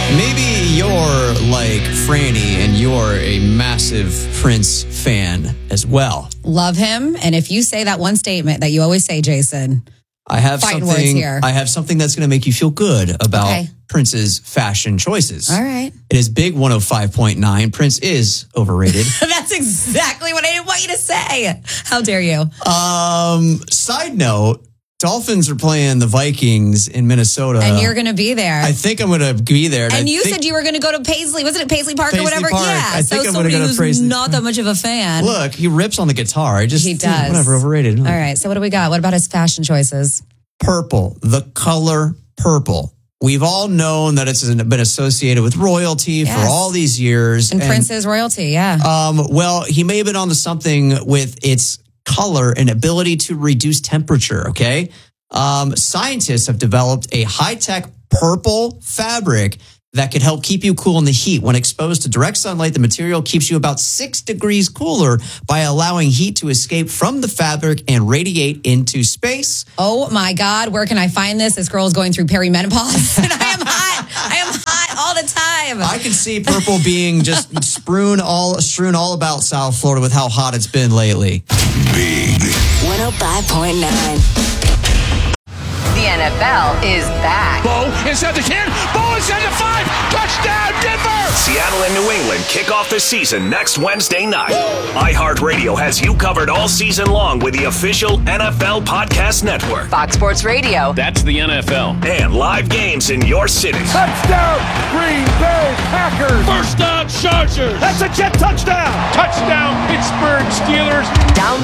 Maybe you're like Franny and you're a massive Prince fan as well. Love him. And if you say that one statement that you always say, Jason, I have fighting words here. I have something that's going to make you feel good about Prince's fashion choices. All right. It is Big 105.9. Prince is overrated. That's exactly what I didn't want you to say. How dare you? Side note, Dolphins are playing the Vikings in Minnesota. And you're going to be there. I think I'm going to be there. And you said you were going to go to Paisley. Wasn't it Paisley Park or whatever? Park. Yeah. I think I'm going to go to Paisley. Not that much of a fan. Look, he rips on the guitar. He does. Whatever, overrated. All right. So what do we got? What about his fashion choices? Purple, the color purple. We've all known that it's been associated with royalty for all these years. And Prince's royalty, yeah. Well, he may have been onto something with its color and ability to reduce temperature, okay? Scientists have developed a high-tech purple fabric that could help keep you cool in the heat. When exposed to direct sunlight, the material keeps you about 6 degrees cooler by allowing heat to escape from the fabric and radiate into space. Oh my God, where can I find this? This girl is going through perimenopause and I am hot. I am hot all the time. I can see purple being just strewn all about South Florida with how hot it's been lately. Big 105.9. The NFL is back. Bo inside the 10. Bo inside the 5. Touchdown, Denver! Seattle and New England kick off the season next Wednesday night. iHeartRadio has you covered all season long with the official NFL Podcast Network. Fox Sports Radio. That's the NFL. And live games in your city. Touchdown, Green Bay Packers. First down, Chargers. That's a Jet touchdown. Touchdown, Pittsburgh Steelers. Download